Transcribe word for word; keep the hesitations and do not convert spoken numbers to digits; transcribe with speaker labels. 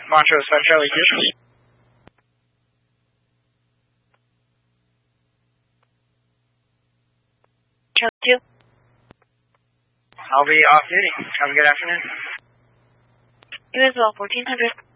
Speaker 1: Montrose five Charlie two.
Speaker 2: Charlie two.
Speaker 1: I'll be off duty. Have a good afternoon.
Speaker 2: You as well, fourteen hundred.